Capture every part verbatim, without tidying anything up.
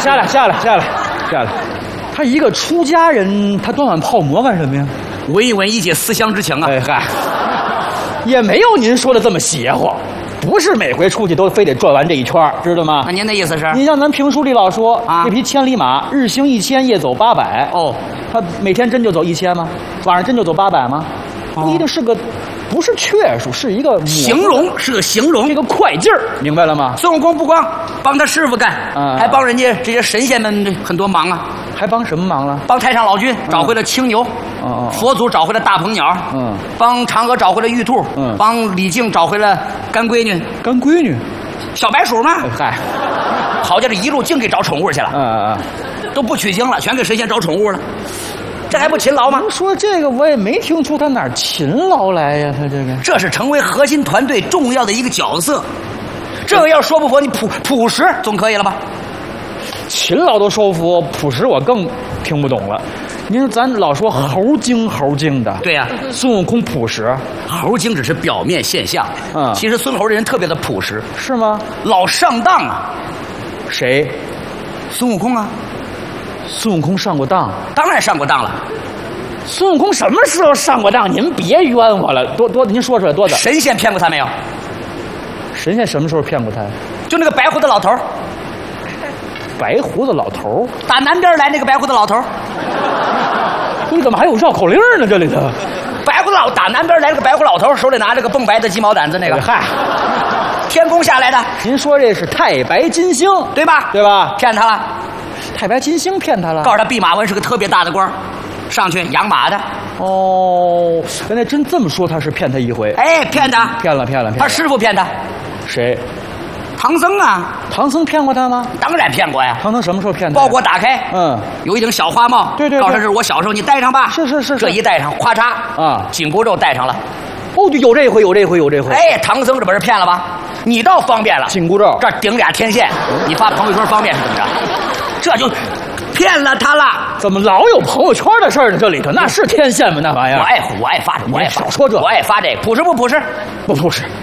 下来，下来，下来，下来。他一个出家人，他端碗泡馍干什么呀？ 闻一闻一解思乡之情啊！ 哎嗨，也没有您说的这么邪乎，不是每回出去都非得转完这一圈，知道吗？ 那您的意思是？ 你像咱评书里老说啊， 这匹千里马日行一千，夜走八百。 哦， 他每天真就走一千吗？晚上真就走八百吗？ 哦不一定是个，不是确数，是一个形容，是个形容。 这个快劲儿，明白了吗？ 孙悟空不光帮他师傅干， 嗯还帮人家这些神仙们很多忙啊。 还帮什么忙了？ 帮太上老君找回了青牛， 哦哦佛祖找回了大鹏鸟， 嗯， 帮嫦娥找回了玉兔， 嗯帮李靖找回了干闺女干闺女。 小白鼠嘛。 哎嗨， 好家伙，这一路净给找宠物去了， 嗯嗯嗯。 都不取经了，全给神仙找宠物了，这还不勤劳吗？ 您说这个我也没听出他哪儿勤劳来呀，他这个。 这是成为核心团队重要的一个角色，这个要说不服你朴朴实总可以了吧？ 勤劳都说服，朴实我更听不懂了。您说咱老说猴精猴精的， 对呀、 孙悟空朴实猴精只是表面现象， 嗯其实孙猴这人特别的朴实， 是吗？ 老上当啊。 谁？ 孙悟空啊， 孙悟空上过当？ 当然上过当了。 孙悟空什么时候上过当？您别冤枉了，多多，您说出来多的。 神仙骗过他没有？ 神仙什么时候骗过他？ 就那个白胡子老头儿， 白胡子老头儿， 打南边来那个白胡子老头儿， 你怎么还有绕口令呢？这里头， 白胡子老打南边来了个白胡老头儿，手里拿着个蹦白的鸡毛掸子，那个嗨， 天宫下来的， 您说这是太白金星对吧？ 对吧？ 骗他了， 太白金星骗他了。 告诉他弼马温是个特别大的官儿，上去养马的。 哦，原来真这么说，他是骗他一回。 哎，骗他， 骗了，骗了，骗了。 他师傅骗他， 谁？ 唐僧啊， 唐僧骗过他吗？ 当然骗过呀。 唐僧什么时候骗他？ 包裹打开， 嗯， 有一顶小花帽， 对对对告诉他这是我小时候，你戴上吧。 是是是是这一戴上，咵嚓啊紧箍咒戴上了。 哦，对，有这回，有这回，有这回。 哎，唐僧这不是骗了吧？你倒方便了， 紧箍咒这儿顶俩天线，你发朋友圈方便是怎么着？这就骗了他了。 怎么老有朋友圈的事儿呢？这里头那是天线吗？那玩意儿？ 我爱我爱发这，我爱发少说这我爱发这，朴实不朴实？ 不不是，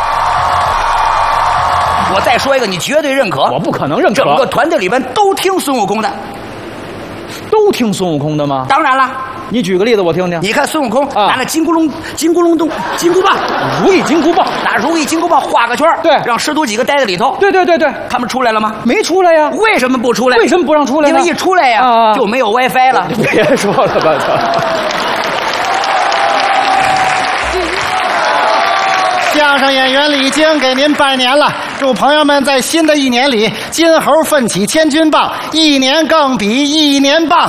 我再说一个，你绝对认可。 我不可能认可。 整个团队里边都听孙悟空的， 都听孙悟空的吗？ 当然了。 你举个例子我听听。 你看孙悟空啊拿那金箍龙、金箍龙洞、金箍棒， 如意金箍棒。 拿如意金箍棒画个圈儿， 对让师徒几个待在里头。 对对对对， 他们出来了吗？ 没出来呀。 为什么不出来？ 为什么不让出来呢？ 因为一出来呀、 啊就没有 WiFi 了。 别说了吧， 相声演员李菁给您拜年了，祝朋友们在新的一年里金猴奋起千钧棒，一年更比一年棒。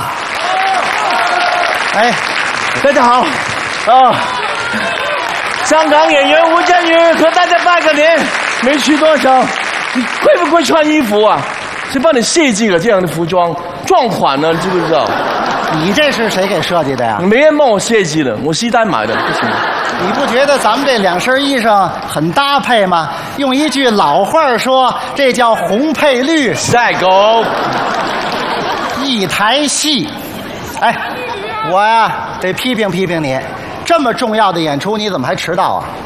哎， 大家好，啊，香港演员吴镇宇和大家拜个年，没去多少，你会不会穿衣服啊？谁帮你设计了这样的服装？撞款了，知不知道？ 你这是谁给设计的呀？ 没人帮我设计的，我西单买的，不行。 你不觉得咱们这两身衣裳很搭配吗？用一句老话说，这叫红配绿， 晒狗。 一台戏。哎，我呀得批评批评你，这么重要的演出你怎么还迟到啊？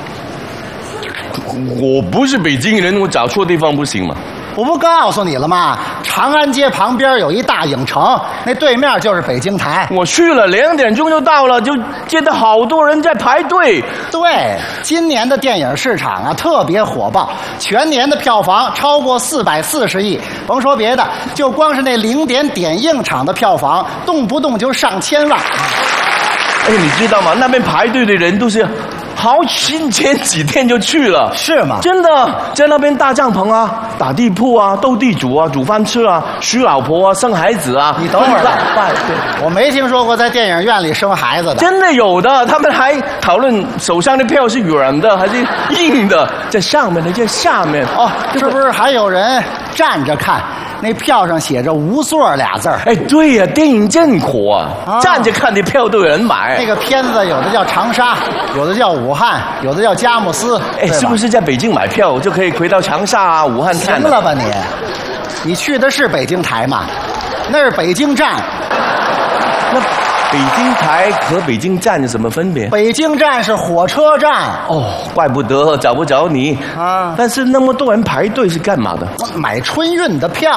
我不是北京人，我找错地方不行吗？ 我不告诉你了吗？长安街旁边有一大影城，那对面就是北京台。 我去了，两点钟就到了，就见到好多人在排队。 对，今年的电影市场啊特别火爆，全年的票房超过四百四十亿。甭说别的，就光是那零点点映场的票房，动不动就上千万。 哎，你知道吗？那边排队的人都是好前前几天就去了， 是吗？ 真的，在那边搭帐篷啊，打地铺啊，斗地主啊，煮饭吃啊，娶老婆啊，生孩子啊。 你等会儿拜对， 我没听说过在电影院里生孩子的。 真的有的，他们还讨论手上的票是软的还是硬的，在上面的在下面。 哦，是不是还有人站着看？那票上写着“无座”俩字儿。 哎，对呀、啊，电影真火啊， 啊站着看的票都有人买。 那个片子有的叫长沙，有的叫武汉，有的叫佳木斯。 哎，是不是在北京买票就可以回到长沙啊、武汉看？ 行了吧你？你去的是北京台吗？那是北京站。 那北京台和北京站有什么分别？ 北京站是火车站。 哦，怪不得找不着你啊！ 但是那么多人排队是干嘛的？ 买春运的票。